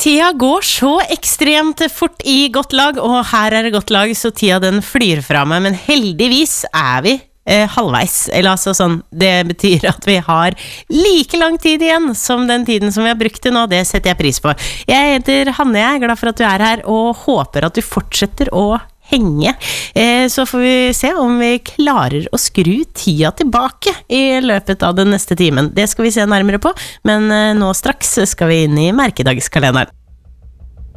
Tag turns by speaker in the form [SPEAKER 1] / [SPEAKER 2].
[SPEAKER 1] Tida går så ekstremt fort I godt lag, og her det godt lag, så tida den flyr fra meg, men heldigvis vi halvveis, eller altså sånn, det betyr at vi har like lang tid igjen som den tiden som vi har brukt til nå, det setter jeg pris på. Jeg heter Hanne, jeg glad for at du her, og håper at du fortsetter å henge. Så får vi se om vi klarer å skru tida tilbake I løpet av den neste timen. Det skal vi se nærmere på, men nå straks skal vi inn I merkedagskalenderen.